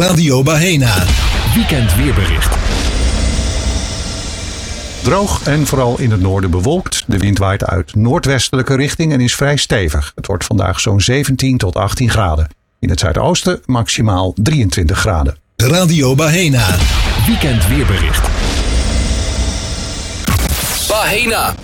Radio Bahena. Weekend weerbericht. Droog en vooral in het noorden bewolkt. De wind waait uit noordwestelijke richting en is vrij stevig. Het wordt vandaag zo'n 17 tot 18 graden. In het zuidoosten maximaal 23 graden. Radio Bahena. Weekend weerbericht. Bahena.